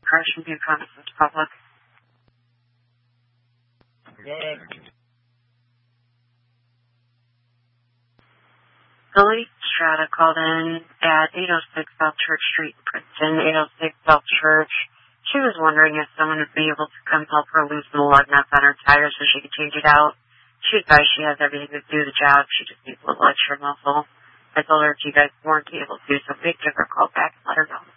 Correction being promised to the public. Good. Lily Strata called in at 806 South Church Street, Princeton, 806 South Church. She was wondering if someone would be able to come help her loosen the lug nuts on her tires so she could change it out. She advised she has everything to do the job. She just needs a little extra muscle. I told her if you guys weren't able to, so please give her a call back and let her know.